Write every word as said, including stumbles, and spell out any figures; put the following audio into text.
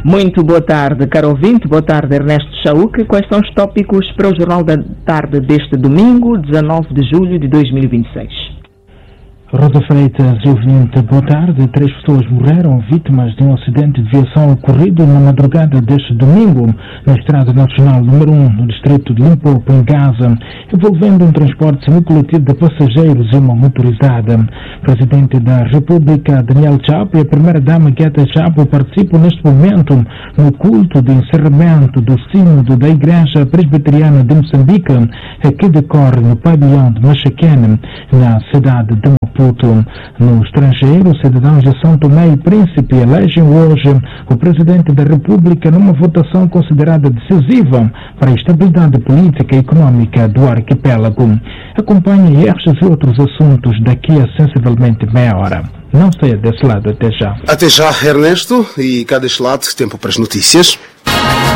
Muito boa tarde, caro ouvinte. Boa tarde, Ernesto Chauque. Quais são os tópicos para o Jornal da Tarde deste domingo, dezanove de julho de dois mil e vinte e seis? Rosa Freitas, ouvinte, boa tarde. Três pessoas morreram vítimas de um acidente de viação ocorrido na madrugada deste domingo na Estrada Nacional número um, no distrito de Limpopo, em Gaza, envolvendo um transporte semicoletivo de passageiros e uma motorizada. O Presidente da República, Daniel Chapo, e a Primeira-Dama, Guetta Chapo, participam neste momento no culto de encerramento do Sínodo da Igreja Presbiteriana de Moçambique, que decorre no pavilhão de Machaquene, na cidade de Maputo. No estrangeiro, os cidadãos de São Tomé e Príncipe elegem hoje o Presidente da República numa votação considerada decisiva para a estabilidade política e econômica do arquipélago. Acompanhe estes e outros assuntos daqui a sensivelmente meia hora. Não saia desse lado, até já. Até já, Ernesto, e cá deste lado, tempo para as notícias.